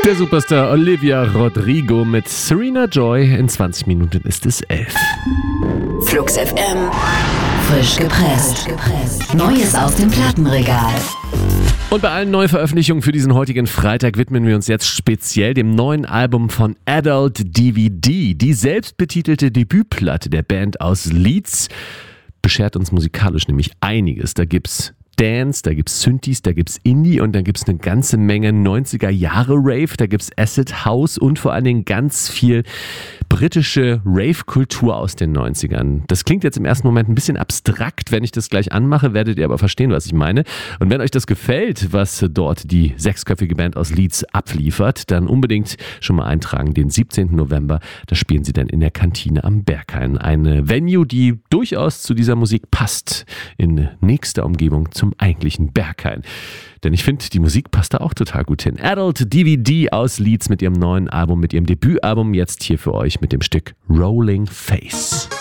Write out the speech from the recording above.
Der Superstar Olivia Rodrigo mit Serena Joy. In 20 Minuten ist es 11. Flux FM. Frisch gepresst. Neues aus dem Plattenregal. Und bei allen Neuveröffentlichungen für diesen heutigen Freitag widmen wir uns jetzt speziell dem neuen Album von Adult DVD. Die selbstbetitelte Debütplatte der Band aus Leeds beschert uns musikalisch nämlich einiges. Da gibt's Dance, da gibt's Synthes, da gibt's Indie und da gibt's eine ganze Menge 90er Jahre Rave, da gibt's Acid House und vor allen Dingen ganz viel britische Rave-Kultur aus den 90ern. Das klingt jetzt im ersten Moment ein bisschen abstrakt. Wenn ich das gleich anmache, werdet ihr aber verstehen, was ich meine. Und wenn euch das gefällt, was dort die sechsköpfige Band aus Leeds abliefert, dann unbedingt schon mal eintragen. Den 17. November, da spielen sie dann in der Kantine am Berghain. Eine Venue, die durchaus zu dieser Musik passt. In nächster Umgebung zum eigentlichen Berghain. Denn ich finde, die Musik passt da auch total gut hin. Adult DVD aus Leeds mit ihrem neuen Album, mit ihrem Debütalbum, jetzt hier für euch mit dem Stück Rolling Face.